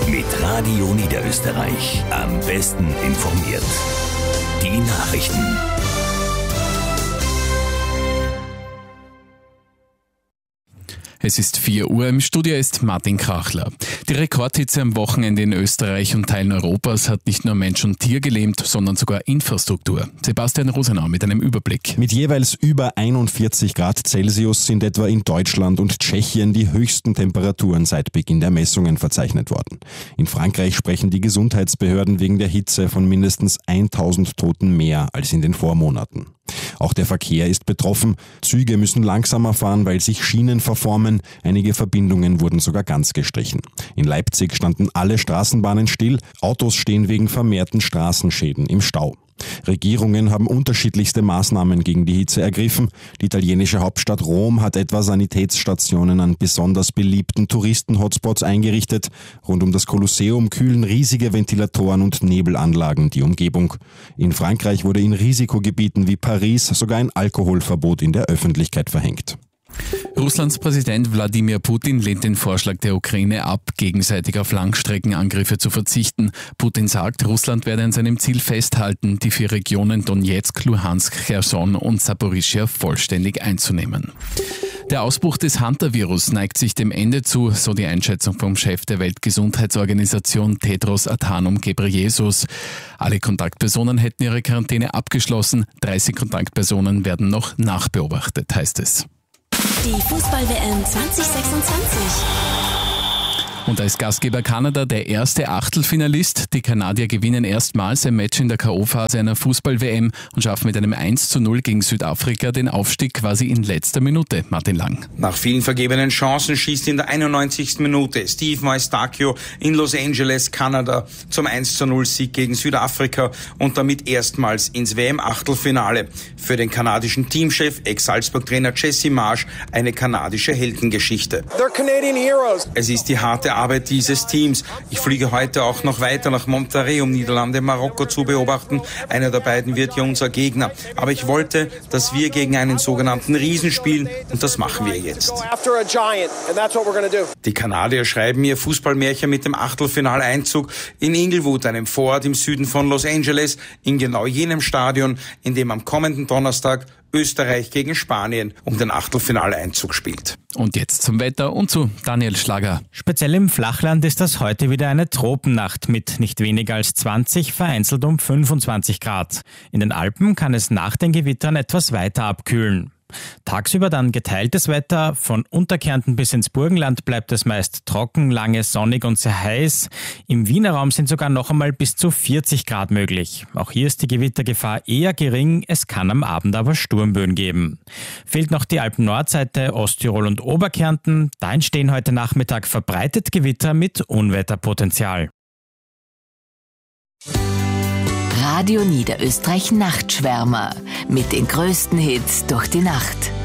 Mit Radio Niederösterreich. Am besten informiert. Die Nachrichten. Es ist 4 Uhr, im Studio ist Martin Krachler. Die Rekordhitze am Wochenende in Österreich und Teilen Europas hat nicht nur Mensch und Tier gelähmt, sondern sogar Infrastruktur. Sebastian Rosenau mit einem Überblick. Mit jeweils über 41 Grad Celsius sind etwa in Deutschland und Tschechien die höchsten Temperaturen seit Beginn der Messungen verzeichnet worden. In Frankreich sprechen die Gesundheitsbehörden wegen der Hitze von mindestens 1000 Toten mehr als in den Vormonaten. Auch der Verkehr ist betroffen. Züge müssen langsamer fahren, weil sich Schienen verformen. Einige Verbindungen wurden sogar ganz gestrichen. In Leipzig standen alle Straßenbahnen still. Autos stehen wegen vermehrten Straßenschäden im Stau. Regierungen haben unterschiedlichste Maßnahmen gegen die Hitze ergriffen. Die italienische Hauptstadt Rom hat etwa Sanitätsstationen an besonders beliebten Touristen-Hotspots eingerichtet. Rund um das Kolosseum kühlen riesige Ventilatoren und Nebelanlagen die Umgebung. In Frankreich wurde in Risikogebieten wie Paris sogar ein Alkoholverbot in der Öffentlichkeit verhängt. Russlands Präsident Wladimir Putin lehnt den Vorschlag der Ukraine ab, gegenseitig auf Langstreckenangriffe zu verzichten. Putin sagt, Russland werde an seinem Ziel festhalten, die 4 Regionen Donetsk, Luhansk, Cherson und Saporischschja vollständig einzunehmen. Der Ausbruch des Hantavirus neigt sich dem Ende zu, so die Einschätzung vom Chef der Weltgesundheitsorganisation Tedros Adhanom Ghebreyesus. Alle Kontaktpersonen hätten ihre Quarantäne abgeschlossen, 30 Kontaktpersonen werden noch nachbeobachtet, heißt es. Die Fußball-WM 2026. Und als Gastgeber Kanada der erste Achtelfinalist. Die Kanadier gewinnen erstmals ein Match in der K.O.-Phase einer Fußball-WM und schaffen mit einem 1:0 gegen Südafrika den Aufstieg quasi in letzter Minute. Martin Lang. Nach vielen vergebenen Chancen schießt in der 91. Minute Steve Eustáquio in Los Angeles, Kanada, zum 1:0 Sieg gegen Südafrika und damit erstmals ins WM-Achtelfinale. Für den kanadischen Teamchef, Ex-Salzburg-Trainer Jesse Marsch, eine kanadische Heldengeschichte. They're Canadian heroes. Es ist die harte Arbeit dieses Teams. Ich fliege heute auch noch weiter nach Monterrey, um Niederlande, Marokko zu beobachten. Einer der beiden wird ja unser Gegner. Aber ich wollte, dass wir gegen einen sogenannten Riesen spielen und das machen wir jetzt. Die Kanadier schreiben ihr Fußballmärchen mit dem Achtelfinaleinzug in Inglewood, einem Vorort im Süden von Los Angeles, in genau jenem Stadion, in dem am kommenden Donnerstag Österreich gegen Spanien um den Achtelfinaleinzug spielt. Und jetzt zum Wetter und zu Daniel Schlager. Speziell im Flachland ist das heute wieder eine Tropennacht mit nicht weniger als 20, vereinzelt um 25 Grad. In den Alpen kann es nach den Gewittern etwas weiter abkühlen. Tagsüber dann geteiltes Wetter. Von Unterkärnten bis ins Burgenland bleibt es meist trocken, lange sonnig und sehr heiß. Im Wiener Raum sind sogar noch einmal bis zu 40 Grad möglich. Auch hier ist die Gewittergefahr eher gering, es kann am Abend aber Sturmböen geben. Fehlt noch die Alpen-Nordseite, Osttirol und Oberkärnten. Da entstehen heute Nachmittag verbreitet Gewitter mit Unwetterpotenzial. Radio Niederösterreich Nachtschwärmer mit den größten Hits durch die Nacht.